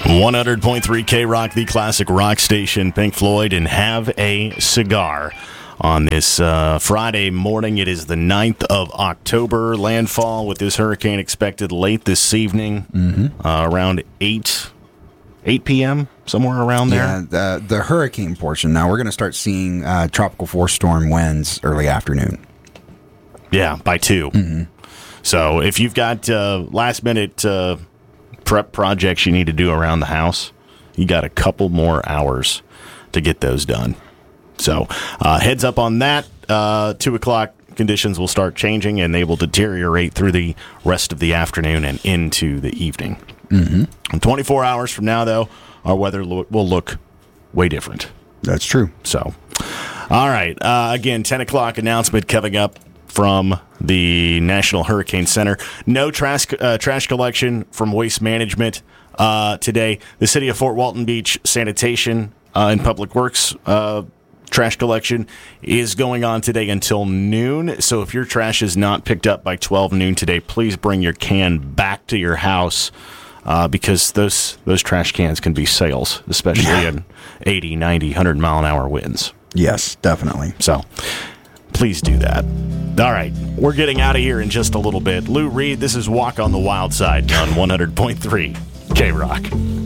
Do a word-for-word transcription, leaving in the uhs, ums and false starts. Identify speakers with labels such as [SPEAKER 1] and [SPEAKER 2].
[SPEAKER 1] one hundred point three K-Rock, the classic rock station, Pink Floyd, and Have a Cigar. On this uh, Friday morning, it is the ninth of October. Landfall with this hurricane expected late this evening, mm-hmm. uh, around eight p.m., somewhere around there.
[SPEAKER 2] Yeah, the, the hurricane portion. Now, we're going to start seeing uh, tropical force storm winds early afternoon.
[SPEAKER 1] Yeah, by two.
[SPEAKER 2] Mm-hmm.
[SPEAKER 1] So if you've got uh, last-minute uh, prep projects you need to do around the house, you got a couple more hours to get those done. So uh, heads up on that. Uh, two o'clock conditions will start changing, and they will deteriorate through the rest of the afternoon and into the evening.
[SPEAKER 2] Mm-hmm.
[SPEAKER 1] twenty-four hours from now, though, our weather lo- will look way different.
[SPEAKER 2] That's true.
[SPEAKER 1] So, all right. Uh, again, ten o'clock announcement coming up from the National Hurricane Center. No trash, uh, trash collection from Waste Management uh, today. The City of Fort Walton Beach Sanitation uh, and Public Works uh trash collection is going on today until noon. So if your trash is not picked up by twelve noon today, please bring your can back to your house uh, because those those trash cans can be sails, especially yeah. in eighty, ninety, one hundred mile an hour winds.
[SPEAKER 2] Yes, definitely.
[SPEAKER 1] So please do that. All right, we're getting out of here in just a little bit. Lou Reed, this is Walk on the Wild Side on one hundred point three K-Rock.